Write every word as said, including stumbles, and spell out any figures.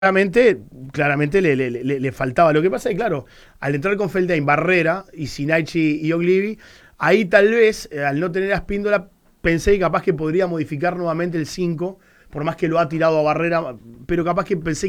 Claramente, claramente le, le- le- le faltaba. Lo que pasa es que, claro, al entrar con Feldheim, Barrera y Sinaichi y Oglivi, ahí tal vez, eh, al no tener a Spíndola, pensé que capaz que podría modificar nuevamente el cinco, por más que lo ha tirado a Barrera, pero capaz que pensé